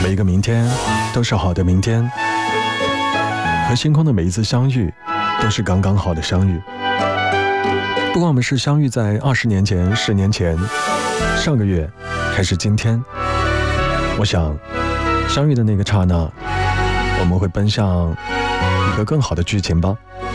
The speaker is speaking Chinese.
每一个明天都是好的明天，和星空的每一次相遇都是刚刚好的相遇。不管我们是相遇在20年前、10年前、上个月，还是今天，我想相遇的那个刹那，我们会奔向一个更好的剧情吧。